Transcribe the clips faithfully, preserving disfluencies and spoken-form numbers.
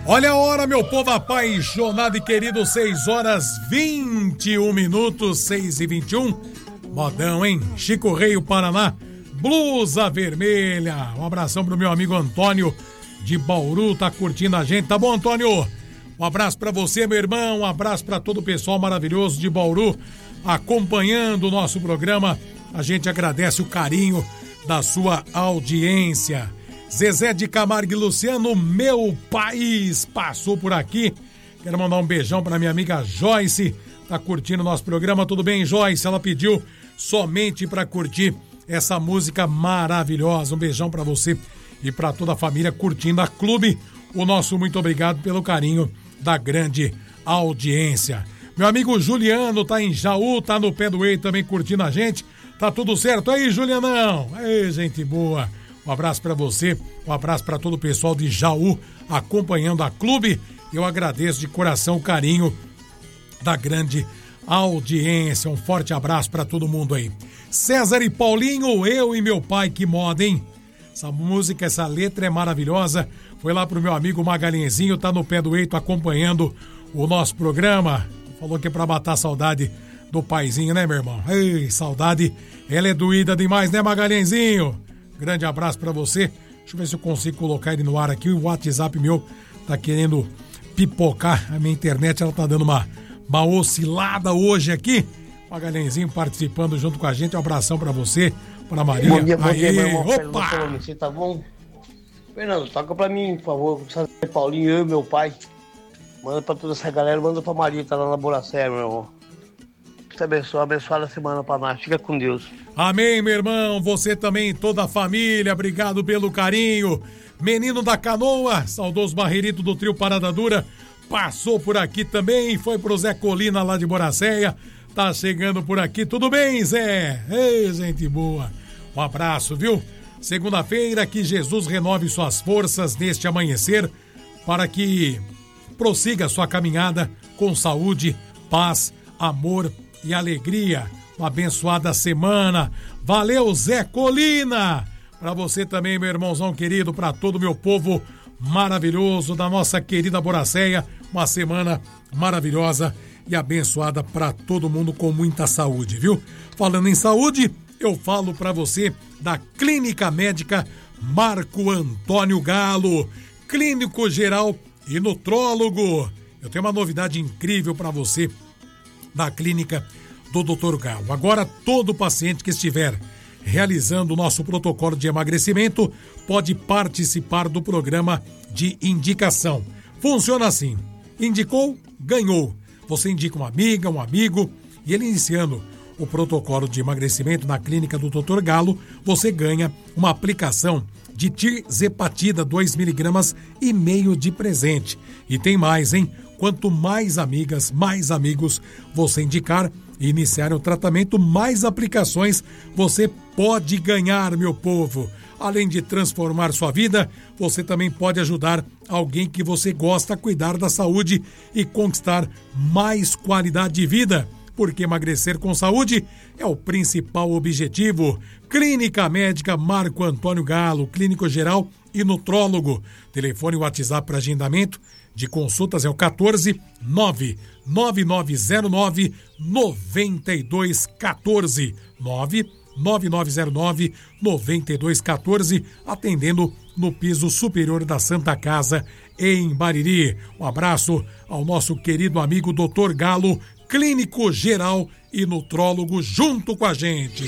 Olha a hora, meu povo apaixonado e querido, seis horas vinte e um minutos, seis e vinte e um. Modão, hein? Chico Rei, o Paraná, blusa vermelha. Um abração pro meu amigo Antônio de Bauru, tá curtindo a gente, tá bom, Antônio? Um abraço pra você, meu irmão, um abraço pra todo o pessoal maravilhoso de Bauru, acompanhando o nosso programa. A gente agradece o carinho da sua audiência. Zezé de Camargo e Luciano, meu país, passou por aqui. Quero mandar um beijão pra minha amiga Joyce, tá curtindo o nosso programa. Tudo bem, Joyce? Ela pediu somente pra curtir essa música maravilhosa. Um beijão pra você e pra toda a família curtindo a Clube. O nosso muito obrigado pelo carinho da grande audiência. Meu amigo Juliano tá em Jaú, tá no pé do Ei também curtindo a gente. Tá tudo certo aí, Julianão? Ei, gente boa. Um abraço pra você, um abraço pra todo o pessoal de Jaú acompanhando a Clube. Eu agradeço de coração o carinho da grande audiência. Um forte abraço pra todo mundo aí. César e Paulinho, eu e meu pai, que moda, hein? Essa música, essa letra é maravilhosa. Foi lá pro meu amigo Magalhãezinho, tá no pé do Eito acompanhando o nosso programa. Falou que é pra matar a saudade do paizinho, né, meu irmão? Ei, saudade, ela é doída demais, né, Magalhãezinho? Grande abraço pra você. Deixa eu ver se eu consigo colocar ele no ar aqui. O WhatsApp meu tá querendo pipocar. A minha internet, ela tá dando uma, uma oscilada hoje aqui. Magalhãezinho participando junto com a gente. Um abração pra você, pra Maria. Bom dia, bom dia, meu irmão. Opa! Você tá bom? Fernando, toca pra mim, por favor. Paulinho, eu e meu pai. Manda pra toda essa galera, manda pra Maria, tá lá na Boracé, meu irmão. Te abençoe, abençoada semana pra nós. Fica com Deus. Amém, meu irmão. Você também, toda a família. Obrigado pelo carinho. Menino da Canoa, saudoso Barreirito do Trio Parada Dura, passou por aqui também. Foi pro Zé Colina lá de Boracéia. Tá chegando por aqui. Tudo bem, Zé? Ei, gente boa. Um abraço, viu? Segunda-feira, que Jesus renove suas forças neste amanhecer para que prossiga sua caminhada com saúde, paz, amor e alegria. Uma abençoada semana. Valeu, Zé Colina! Pra você também, meu irmãozão querido, pra todo o meu povo maravilhoso da nossa querida Boracéia. Uma semana maravilhosa e abençoada pra todo mundo com muita saúde, viu? Falando em saúde, eu falo pra você da Clínica Médica Marco Antônio Galo, clínico geral e nutrólogo. Eu tenho uma novidade incrível pra você da Clínica do doutor Galo. Agora, todo paciente que estiver realizando o nosso protocolo de emagrecimento pode participar do programa de indicação. Funciona assim: indicou, ganhou. Você indica uma amiga, um amigo, e ele iniciando o protocolo de emagrecimento na Clínica do doutor Galo, você ganha uma aplicação de tirzepatida dois miligramas e meio de presente. E tem mais, hein? Quanto mais amigas, mais amigos você indicar e iniciar o tratamento, mais aplicações você pode ganhar, meu povo. Além de transformar sua vida, você também pode ajudar alguém que você gosta a cuidar da saúde e conquistar mais qualidade de vida. Porque emagrecer com saúde é o principal objetivo. Clínica Médica Marco Antônio Galo, clínico geral e nutrólogo. Telefone e WhatsApp para agendamento de consultas é o quatorze, nove nove nove zero nove, nove dois um quatro, nove nove nove zero nove, nove dois um quatro, atendendo no piso superior da Santa Casa, em Bariri. Um abraço ao nosso querido amigo doutor Galo, clínico geral e nutrólogo, junto com a gente.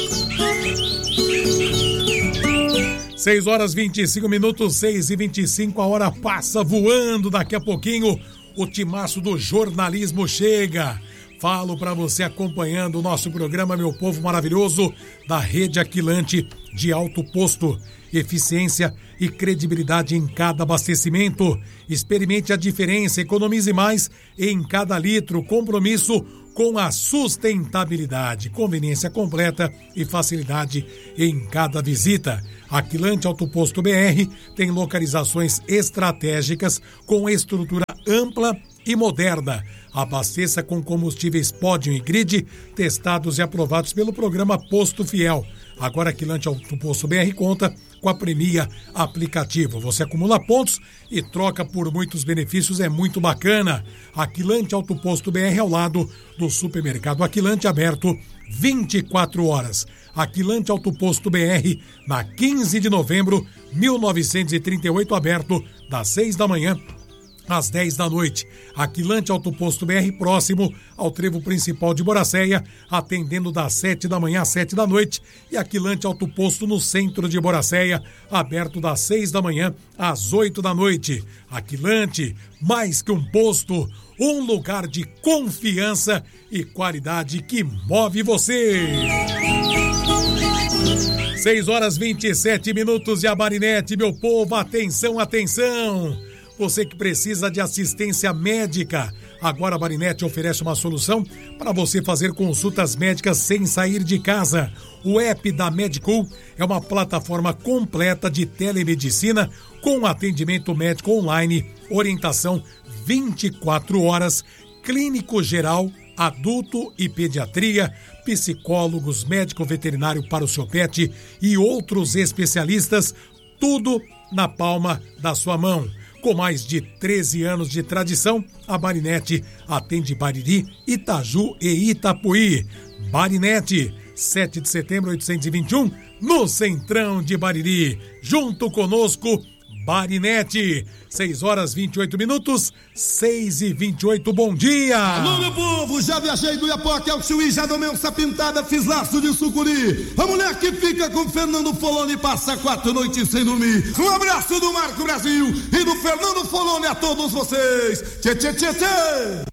seis horas e vinte e cinco minutos, seis e vinte e cinco, a hora passa voando. Daqui a pouquinho o timaço do jornalismo chega. Falo para você acompanhando o nosso programa, meu povo maravilhoso, da Rede Aquilante de Alto Posto. Eficiência e credibilidade em cada abastecimento. Experimente a diferença, economize mais em cada litro. Compromisso com a sustentabilidade, conveniência completa e facilidade em cada visita. Aquilante Alto Posto B R tem localizações estratégicas com estrutura ampla e moderna. Abasteça com combustíveis Podium e Grid, testados e aprovados pelo programa Posto Fiel. Agora Aquilante Alto Posto B R conta com a Premia Aplicativo. Você acumula pontos e troca por muitos benefícios, é muito bacana. Aquilante Auto Posto B R ao lado do supermercado Aquilante, aberto vinte e quatro horas. Aquilante Auto Posto B R, na quinze de novembro, mil novecentos e trinta e oito, aberto das seis da manhã às dez da noite. Aquilante Auto Posto B R, próximo ao trevo principal de Boracéia, atendendo das sete da manhã às sete da noite. E Aquilante Auto Posto no centro de Boracéia, aberto das seis da manhã às oito da noite. Aquilante, mais que um posto, um lugar de confiança e qualidade que move você. seis horas e vinte e sete minutos e a Marinete, meu povo, atenção, atenção. Você que precisa de assistência médica, agora a Marinete oferece uma solução para você fazer consultas médicas sem sair de casa. O app da Medicool é uma plataforma completa de telemedicina com atendimento médico online, orientação vinte e quatro horas, clínico geral, adulto e pediatria, psicólogos, médico veterinário para o seu pet e outros especialistas, tudo na palma da sua mão. Com mais de treze anos de tradição, a Marinete atende Bariri, Itaju e Itapuí. Marinete, sete de setembro, oitocentos e vinte e um, no Centrão de Bariri. Junto conosco, Marinete. seis horas e vinte e oito minutos, seis e vinte e oito, bom dia! Alô, meu povo, já viajei do Iapoque ao Chuí, já domei onça pintada, fiz laço de sucuri. A mulher que fica com Fernando Foloni passa quatro noites sem dormir. Um abraço do Marco Brasil e do Fernando Foloni a todos vocês. Tchê, tchê, tchê, tchê!